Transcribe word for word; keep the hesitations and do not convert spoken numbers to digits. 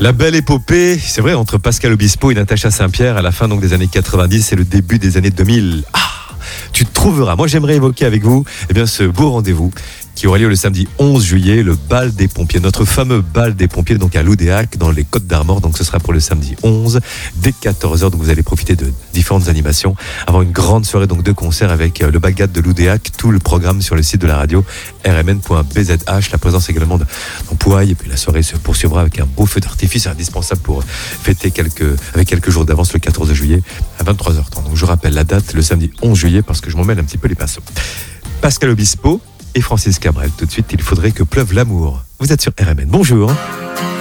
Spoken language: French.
La belle épopée, c'est vrai, entre Pascal Obispo et Natacha Saint-Pierre à la fin donc des années quatre-vingt-dix et le début des années deux mille. Ah, tu te trouveras. Moi, j'aimerais évoquer avec vous eh bien, ce beau rendez-vous qui aura lieu le samedi onze juillet, le bal des pompiers, notre fameux bal des pompiers donc à Loudéac dans les Côtes d'Armor. Donc ce sera pour le samedi onze dès quatorze heures. Donc vous allez profiter de différentes animations avant une grande soirée donc de concert avec le Bagdad de Loudéac. Tout le programme sur le site de la radio r m n point b z h. La présence également d'Empouaille et puis la soirée se poursuivra avec un beau feu d'artifice indispensable pour fêter quelques, avec quelques jours d'avance le quatorze juillet à vingt-trois heures trente. Donc je rappelle la date, le samedi onze juillet parce que je m'en mêle un petit peu les pinceaux. Pascal Obispo et Francis Cabrel. Tout de suite, il faudrait que pleuve l'amour. Vous êtes sur R M N. Bonjour.